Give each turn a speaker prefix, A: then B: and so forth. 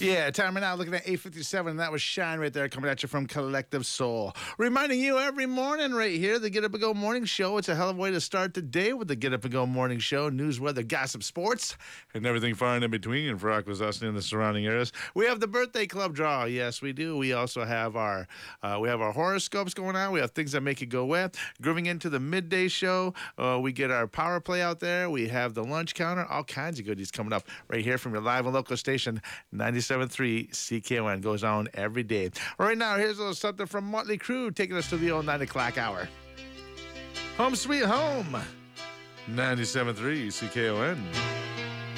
A: Yeah, time right now looking at 8:57, and that was Shine right there coming at you from Collective Soul. Reminding you every morning right here, the Get Up and Go Morning Show. It's a hell of a way to start the day with the Get Up and Go Morning Show. News, weather, gossip, sports, and everything far and in between for Akwesasne and the surrounding areas. We have the birthday club draw. Yes, we do. We also have our horoscopes going on. We have things that make you go wet. Grooving into the midday show, we get our power play out there. We have the lunch counter. All kinds of goodies coming up right here from your live and local station, 97.3 CKON. Goes on every day. Right now, here's a little something from Motley Crue taking us to the old 9 o'clock hour. Home sweet home, 97.3 CKON.